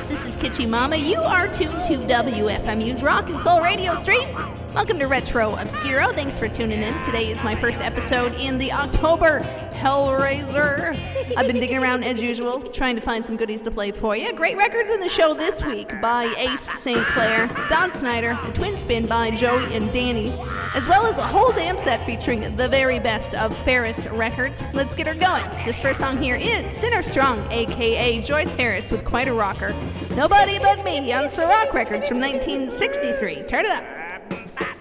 folks. This is Kitschy Mama. You are tuned to WFMU's Rock and Soul Radio Stream. Welcome to Retro Obscuro. Thanks for tuning in. Today is my first episode in the October Hellraiser. I've been digging around as usual, trying to find some goodies to play for you. Great records in the show this week by Ace St. Clair, Don Snyder, The Twin Spin by Joey and Danny, as well as a whole damn set featuring the very best of Ferris Records. Let's get her going. This first song here is Sinner Strong, a.k.a. Joyce Harris with Quite a Rocker. Nobody But Me on Ciroc Records from 1963. Turn it up.